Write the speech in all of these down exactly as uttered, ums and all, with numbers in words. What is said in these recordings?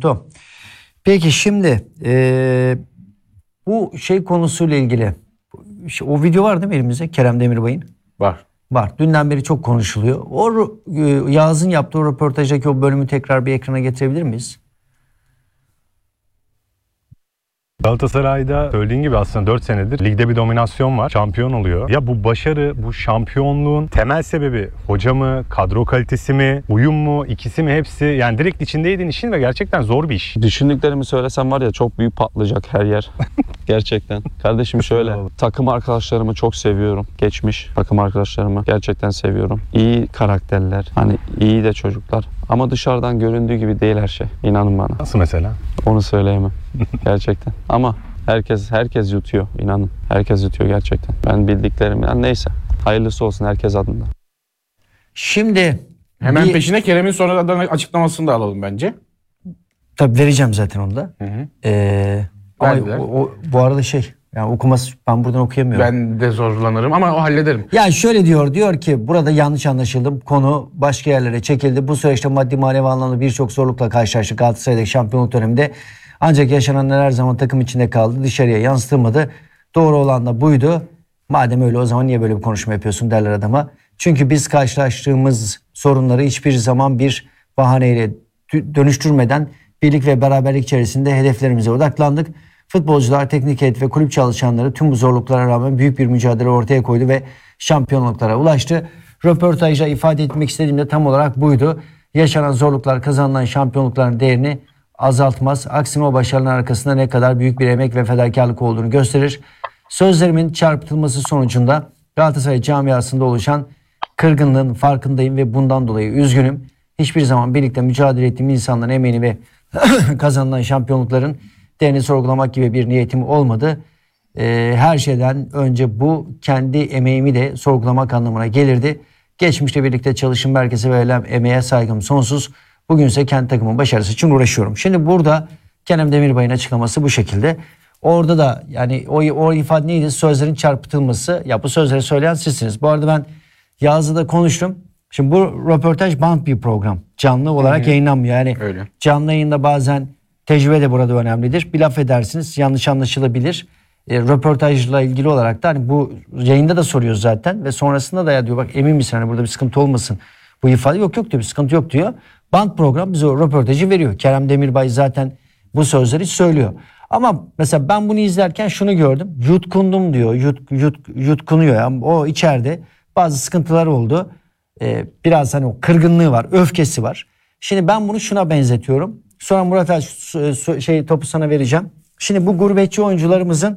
nokta. Peki şimdi e, bu şey konusuyla ilgili o video var değil mi elimizde Kerem Demirbay'ın? Var. Var. Dünden beri çok konuşuluyor. O Yağız'ın yaptığı o röportajdaki o bölümü tekrar bir ekrana getirebilir miyiz? Galatasaray'da söylediğin gibi aslında dört senedir ligde bir dominasyon var. Şampiyon oluyor. Ya bu başarı, bu şampiyonluğun temel sebebi hoca mı, kadro kalitesi mi, uyum mu, ikisi mi, hepsi? Yani direkt içindeydin işin ve gerçekten zor bir iş. Düşündüklerimi söylesem var ya çok büyük patlayacak her yer. Gerçekten. Kardeşim şöyle, takım arkadaşlarımı çok seviyorum. Geçmiş takım arkadaşlarımı gerçekten seviyorum. İyi karakterler, hani iyi de çocuklar. Ama dışarıdan göründüğü gibi değil her şey. İnanın bana. Nasıl mesela? Onu söyleyemem. Gerçekten. Ama herkes herkes yutuyor. İnanın. Herkes yutuyor gerçekten. Ben bildiklerim yani neyse. Hayırlısı olsun herkes adına. Şimdi hemen bir... peşine Kerem'in sonradan açıklamasını da alalım bence. Tabii vereceğim zaten onu da. Hı hı. Ee, ama o, o, bu arada şey yani okuması ben buradan okuyamıyorum. Ben de zorlanırım ama o hallederim. Ya şöyle diyor diyor ki burada yanlış anlaşıldı. Konu başka yerlere çekildi. Bu süreçte maddi manevi anlamda birçok zorlukla karşılaştık Galatasaray'daki şampiyonluk döneminde. Ancak yaşananlar her zaman takım içinde kaldı. Dışarıya yansıtılmadı. Doğru olan da buydu. Madem öyle o zaman niye böyle bir konuşma yapıyorsun derler adama. Çünkü biz karşılaştığımız sorunları hiçbir zaman bir bahaneyle dönüştürmeden birlik ve beraberlik içerisinde hedeflerimize odaklandık. Futbolcular, teknik heyet ve kulüp çalışanları tüm bu zorluklara rağmen büyük bir mücadele ortaya koydu ve şampiyonluklara ulaştı. Röportajda ifade etmek istediğim de tam olarak buydu. Yaşanan zorluklar kazanılan şampiyonlukların değerini azaltmaz. Aksine o başarının arkasında ne kadar büyük bir emek ve fedakarlık olduğunu gösterir. Sözlerimin çarpıtılması sonucunda Galatasaray camiasında oluşan kırgınlığın farkındayım ve bundan dolayı üzgünüm. Hiçbir zaman birlikte mücadele ettiğim insanların emeğini ve kazanılan şampiyonlukların değerini sorgulamak gibi bir niyetim olmadı. Ee, her şeyden önce bu kendi emeğimi de sorgulamak anlamına gelirdi. Geçmişte birlikte çalışım herkese verilen emeğe saygım sonsuz. Bugünse kendi takımın başarısı için uğraşıyorum. Şimdi burada Kerem Demirbay'ın açıklaması bu şekilde. Orada da yani o, o ifade neydi? Sözlerin çarpıtılması. Ya bu sözleri söyleyen sizsiniz. Bu arada ben Yağız'la da konuştum. Şimdi bu röportaj band bir program. Canlı olarak Hı-hı. yayınlanmıyor. Yani öyle. Canlı yayında bazen tecrübe de burada önemlidir. Bir laf edersiniz yanlış anlaşılabilir. E, röportajla ilgili olarak da hani bu yayında da soruyoruz zaten. Ve sonrasında da ya diyor bak emin misin hani burada bir sıkıntı olmasın. Bu ifade yok yok diyor bir sıkıntı yok diyor. Band program bize o röportajı veriyor. Kerem Demirbay zaten bu sözleri söylüyor. Ama mesela ben bunu izlerken şunu gördüm. Yutkundum diyor. Yut, yut, yutkunuyor. Yani o içeride bazı sıkıntılar oldu. Ee, biraz hani o kırgınlığı var. Öfkesi var. Şimdi ben bunu şuna benzetiyorum. Sonra Murat Aç şey topu sana vereceğim. Şimdi bu gurbetçi oyuncularımızın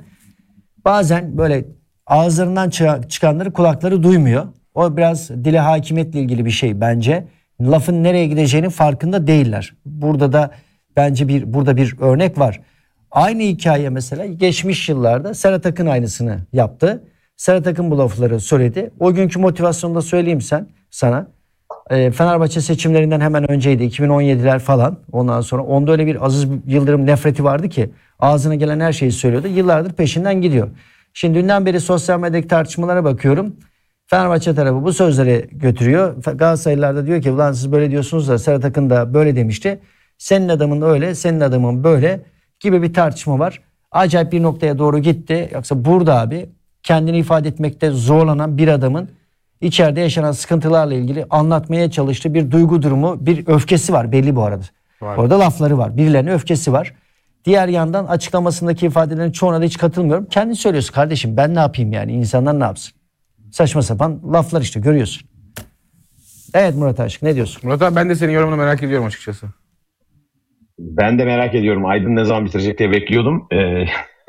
bazen böyle ağızlarından çıkanları kulakları duymuyor. O biraz dile hakimiyetle ilgili bir şey bence. Lafın nereye gideceğinin farkında değiller. Burada da bence bir burada bir örnek var. Aynı hikaye mesela geçmiş yıllarda Serhat Akın aynısını yaptı. Serhat Akın bu lafları söyledi. O günkü motivasyonu da söyleyeyim sen sana. E, Fenerbahçe seçimlerinden hemen önceydi. iki bin on yediler falan. Ondan sonra onda öyle bir Aziz Yıldırım nefreti vardı ki ağzına gelen her şeyi söylüyordu. Yıllardır peşinden gidiyor. Şimdi dünden beri sosyal medyadaki tartışmalara bakıyorum. Fenerbahçe tarafı bu sözleri götürüyor. Galatasaraylılar da diyor ki ulan siz böyle diyorsunuz da Serhat Akın da böyle demişti. Senin adamın öyle, senin adamın böyle gibi bir tartışma var. Acayip bir noktaya doğru gitti. Yoksa burada abi kendini ifade etmekte zorlanan bir adamın içeride yaşanan sıkıntılarla ilgili anlatmaya çalıştığı bir duygu durumu, bir öfkesi var belli bu arada. Var. Orada lafları var. Birilerine öfkesi var. Diğer yandan açıklamasındaki ifadelerin çoğuna da hiç katılmıyorum. Kendin söylüyorsun kardeşim ben ne yapayım yani insanlar ne yapsın? Saçma sapan laflar işte görüyorsun. Evet Murat Aşık ne diyorsun? Murat abi ben de senin yorumunu merak ediyorum açıkçası. Ben de merak ediyorum. Aydın ne zaman bitirecek diye bekliyordum. Ee,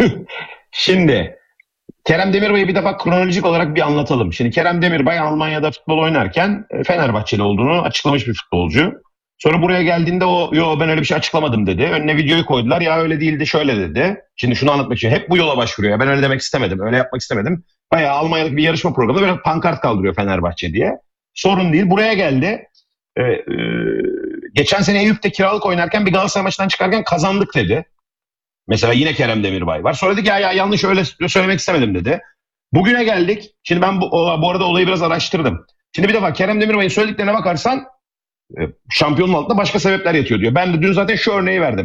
şimdi Kerem Demirbay'ı bir defa kronolojik olarak bir anlatalım. Şimdi Kerem Demirbay Almanya'da futbol oynarken Fenerbahçeli olduğunu açıklamış bir futbolcu. Sonra buraya geldiğinde o yo ben öyle bir şey açıklamadım dedi. Önüne videoyu koydular. Ya öyle değildi şöyle dedi. Şimdi şunu anlatmak için hep bu yola başvuruyor. Ya ben öyle demek istemedim. Öyle yapmak istemedim. Bayağı Almanya'daki bir yarışma programında böyle pankart kaldırıyor Fenerbahçe diye. Sorun değil. Buraya geldi. Ee, e, geçen sene Eyüp'te kiralık oynarken bir Galatasaray maçından çıkarken kazandık dedi. Mesela yine Kerem Demirbay var. Sonra dedi ki ya, ya yanlış öyle söylemek istemedim dedi. Bugüne geldik. Şimdi ben bu, bu arada olayı biraz araştırdım. Şimdi bir defa Kerem Demirbay'ın söylediklerine bakarsan şampiyonun altında başka sebepler yatıyor diyor. Ben de dün zaten şu örneği verdim.